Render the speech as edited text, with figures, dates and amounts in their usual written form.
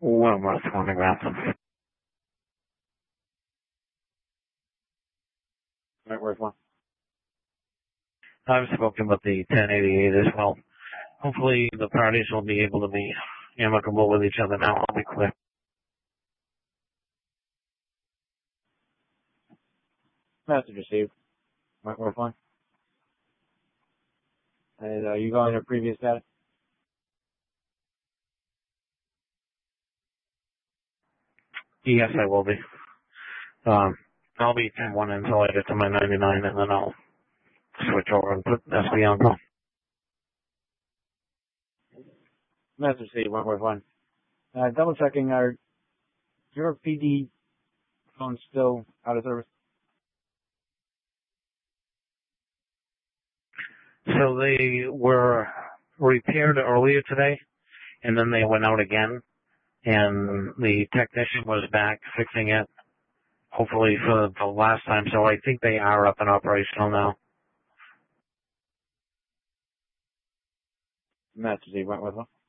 Wilmer phonograph. Right, where's one? I've spoken with the 1088 as well. Hopefully the parties will be able to be amicable with each other now. I'll be clear. Message received. Right, where's one? And are you going to previous data? Yes, I will be. I'll be from one until I get to my 99, and then I'll switch over and put SB on call. Message received. Right, where's one? Double checking, are your PD phones still out of service? So they were repaired earlier today, and then they went out again, and the technician was back fixing it, hopefully for the last time, so I think they are up and operational now. Message, he went with them.